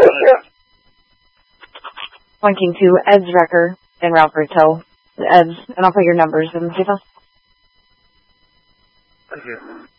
Pointing to Ed's wrecker in Roberto. Ed's, and I'll put your numbers in. Thank you.